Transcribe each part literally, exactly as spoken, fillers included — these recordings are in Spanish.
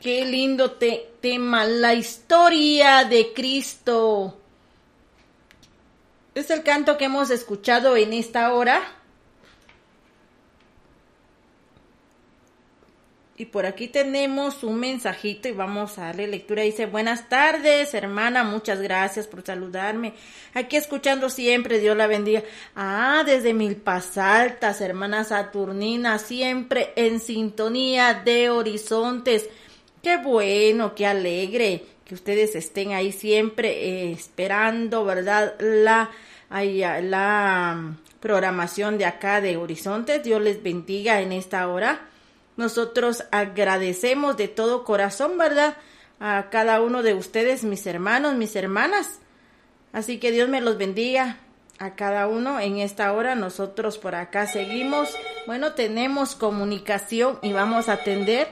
Qué lindo te- tema, la historia de Cristo. Es el canto que hemos escuchado en esta hora. Y por aquí tenemos un mensajito y vamos a darle lectura. Dice, buenas tardes, hermana, muchas gracias por saludarme. Aquí escuchando siempre, Dios la bendiga. Ah, desde Milpas Altas, hermana Saturnina, siempre en sintonía de Horizontes. Qué bueno, qué alegre que ustedes estén ahí siempre eh, esperando, ¿verdad? La, ay, la programación de acá de Horizontes. Dios les bendiga en esta hora. Nosotros agradecemos de todo corazón, ¿verdad? A cada uno de ustedes, mis hermanos, mis hermanas. Así que Dios me los bendiga a cada uno en esta hora. Nosotros por acá seguimos. Bueno, tenemos comunicación y vamos a atender.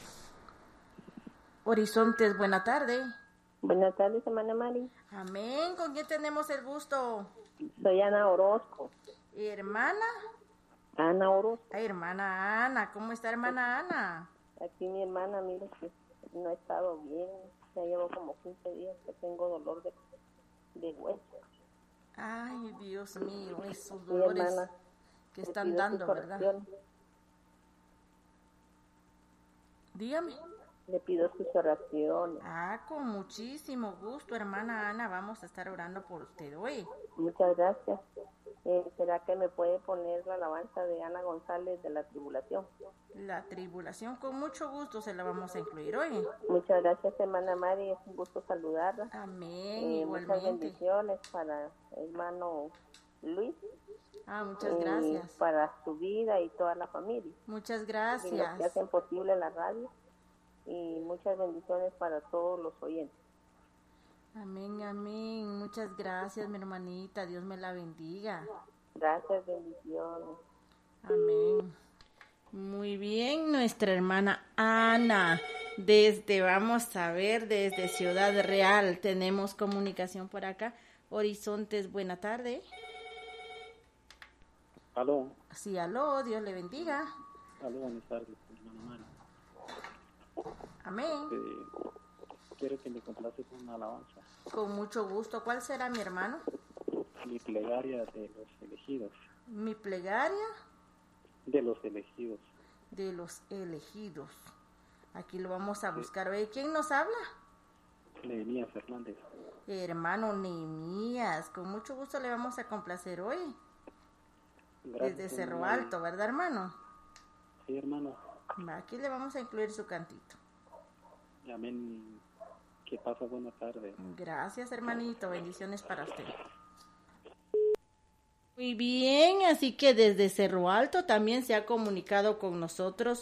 Horizontes, buena tarde. Buenas tardes, hermana Mari. Amén. ¿Con quién tenemos el gusto? Soy Ana Orozco. Hermana. Ana Orozco. Ay, hermana Ana. ¿Cómo está, hermana Ana? Aquí mi hermana, mire que no ha estado bien. Ya llevo como quince días que tengo dolor de, de hueso. Ay, Dios mío, esos Mi dolores hermana, que están dando, ¿verdad? Dígame. Le pido sus oraciones. Ah, con muchísimo gusto, hermana Ana. Vamos a estar orando por usted hoy. Muchas gracias. Eh, ¿Será que me puede poner la alabanza de Ana González de la tribulación? La tribulación, con mucho gusto se la vamos a incluir hoy. Muchas gracias, hermana Mari. Es un gusto saludarla. Amén, eh, igualmente. Muchas bendiciones para hermano Luis. Ah, muchas gracias. Eh, para su vida y toda la familia. Muchas gracias. Y los que hacen posible la radio. Y muchas bendiciones para todos los oyentes. Amén, amén. Muchas gracias, mi hermanita. Dios me la bendiga. Gracias, bendiciones. Amén. Muy bien, nuestra hermana Ana. Desde, vamos a ver, desde Ciudad Real tenemos comunicación por acá. Horizontes, buena tarde. Aló. Sí, aló, Dios le bendiga. Aló, buenas tardes, hermana Mari. Amén. Eh, quiero que me complace con una alabanza. Con mucho gusto. ¿Cuál será, mi hermano? Mi plegaria de los elegidos. Mi plegaria de los elegidos. De los elegidos. Aquí lo vamos a buscar. Oye, ¿quién nos habla? Nehemías Fernández. Hermano Nehemías, con mucho gusto le vamos a complacer hoy. Gracias, desde Cerro hermano. Alto, ¿verdad, hermano? Sí, hermano. Aquí le vamos a incluir su cantito. Amén. Que pasa buena tarde. Gracias, hermanito. Bendiciones para usted. Muy bien, así que desde Cerro Alto también se ha comunicado con nosotros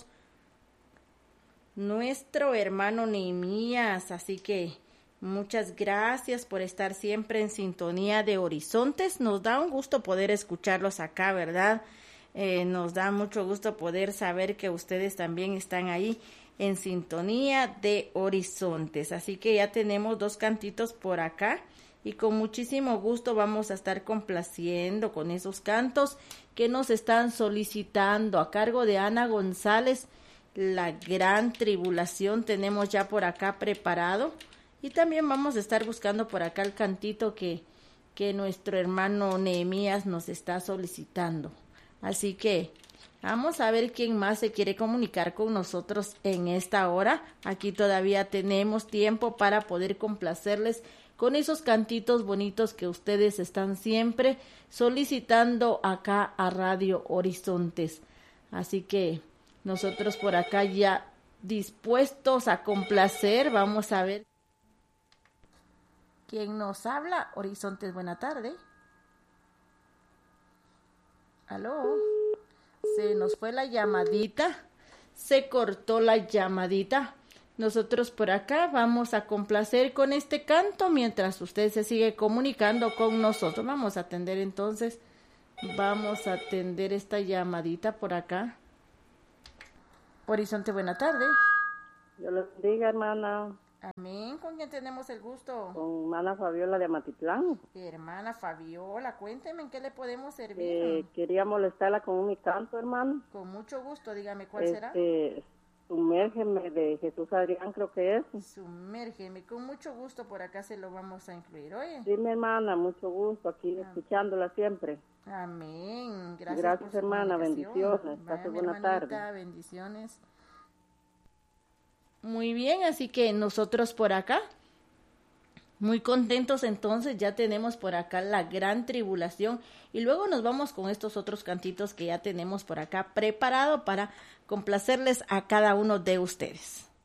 nuestro hermano Nehemías. Así que muchas gracias por estar siempre en sintonía de Horizontes. Nos da un gusto poder escucharlos acá, ¿verdad? Eh, nos da mucho gusto poder saber que ustedes también están ahí en sintonía de Horizontes. Así que ya tenemos dos cantitos por acá y con muchísimo gusto vamos a estar complaciendo con esos cantos que nos están solicitando a cargo de Ana González. La gran tribulación tenemos ya por acá preparado y también vamos a estar buscando por acá el cantito que, que nuestro hermano Nehemías nos está solicitando. Así que vamos a ver quién más se quiere comunicar con nosotros en esta hora. Aquí todavía tenemos tiempo para poder complacerles con esos cantitos bonitos que ustedes están siempre solicitando acá a Radio Horizontes. Así que nosotros por acá ya dispuestos a complacer. Vamos a ver quién nos habla. Horizontes, buena tarde. Aló. Se nos fue la llamadita, se cortó la llamadita. Nosotros por acá vamos a complacer con este canto mientras usted se sigue comunicando con nosotros. Vamos a atender entonces, vamos a atender esta llamadita por acá. Horizonte, buena tarde. Dios les bendiga, hermana. Amén. ¿Con quién tenemos el gusto? Con hermana Fabiola de Amatitlán. Hermana Fabiola, cuénteme en qué le podemos servir. Eh, quería molestarla con un canto, hermano. Con mucho gusto, dígame cuál este, será. Sumérgeme de Jesús Adrián, creo que es. Sumérgeme, con mucho gusto por acá se lo vamos a incluir, oye. Sí, mi hermana, mucho gusto, aquí Ah. escuchándola siempre. Amén. Gracias, Gracias, por su hermana, comunicación. bendiciones. Vaya, Pase mi buena hermanita, tarde. bendiciones. Muy bien, así que nosotros por acá, muy contentos entonces, ya tenemos por acá la gran tribulación y luego nos vamos con estos otros cantitos que ya tenemos por acá preparado para complacerles a cada uno de ustedes.